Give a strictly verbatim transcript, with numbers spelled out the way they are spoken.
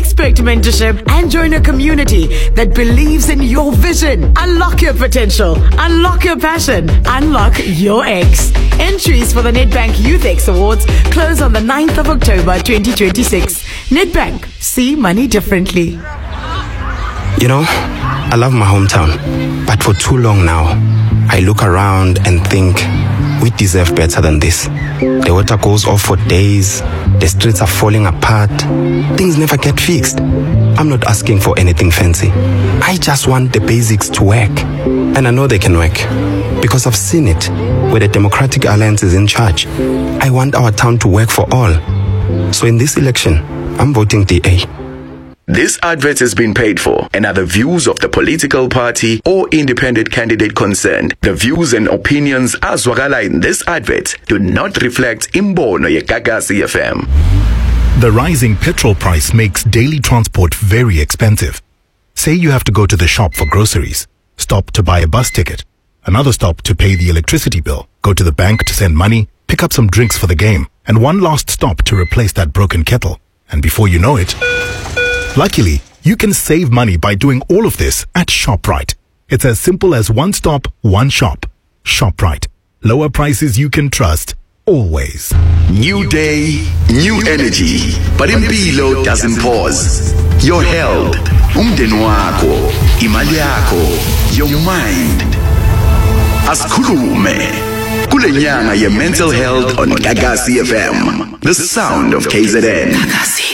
expert mentorship, and join a community that believes in your vision. Unlock your potential. Unlock your passion. Unlock your X. Entries for the Nedbank Youth X Awards close on the ninth of October twenty twenty-six. Nedbank. See money differently. You know, I love my hometown, but for too long now, I look around and think we deserve better than this. The water goes off for days, the streets are falling apart, things never get fixed. I'm not asking for anything fancy. I just want the basics to work. And I know they can work, because I've seen it, where the Democratic Alliance is in charge. I want our town to work for all. So in this election, I'm voting D A. This advert has been paid for and are the views of the political party or independent candidate concerned. The views and opinions azwakala in this advert do not reflect imbono ye Gagasi F M. The rising petrol price makes daily transport very expensive. Say you have to go to the shop for groceries, stop to buy a bus ticket, another stop to pay the electricity bill, go to the bank to send money, pick up some drinks for the game, and one last stop to replace that broken kettle. And before you know it, luckily, you can save money by doing all of this at ShopRite. It's as simple as one stop, one shop. ShopRite. Lower prices you can trust, always. New day, new energy. But impilo doesn't pause. Your health, umdeni wakho, imali yakho, your mind. Asikhulume. Kule nyanga ye mental health on Gagasi F M. The sound of K Z N.